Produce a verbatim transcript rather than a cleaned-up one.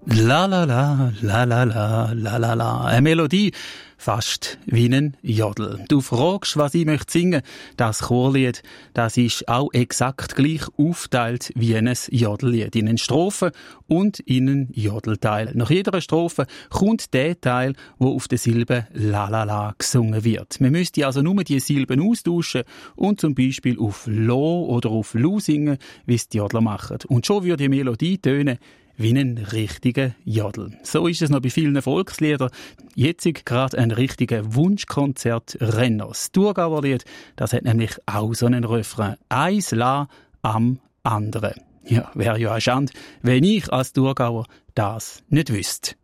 La la la, la la la, la la la. Eine Melodie, fast wie ein Jodel. Du fragst, was ich möchte singen. Das Chorlied, das ist auch exakt gleich aufteilt wie ein Jodellied. In eine Strophe und in einen Jodelteil. Nach jeder Strophe kommt der Teil, wo auf der Silbe la la la gesungen wird. Man müsste also nur die Silben austauschen und zum Beispiel auf Lo oder auf Lu singen, wie es die Jodler machen. Und schon würde die Melodie tönen wie ein richtiger Jodel. So ist es noch bei vielen Volksliedern. Jetzt gerade ein richtiger Wunschkonzert-Renner. Das Thurgauer Lied, das hat nämlich auch so einen Refrain. Eins La am anderen. Ja, wäre ja eine Schande, wenn ich als Thurgauer das nicht wüsste.